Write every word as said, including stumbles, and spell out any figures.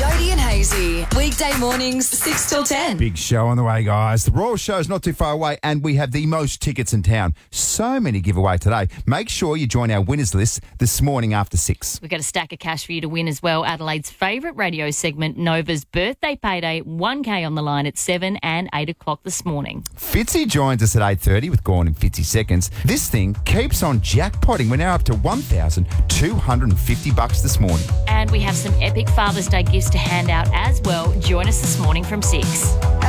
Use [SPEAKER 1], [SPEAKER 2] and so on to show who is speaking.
[SPEAKER 1] Jody and Hazy, weekday mornings, six till ten.
[SPEAKER 2] Big show on the way, guys. The Royal Show's not too far away, and we have the most tickets in town. So many giveaway today. Make sure you join our winners list this morning after six.
[SPEAKER 3] We've got a stack of cash for you to win as well. Adelaide's favourite radio segment, Nova's birthday payday, one K on the line at seven and eight o'clock this morning.
[SPEAKER 2] Fitzy joins us at eight thirty with Gorn in fifty seconds. This thing keeps on jackpotting. We're now up to one thousand two hundred fifty bucks this morning.
[SPEAKER 3] And we have some epic Father's Day gifts to hand out as well. Join us this morning from six.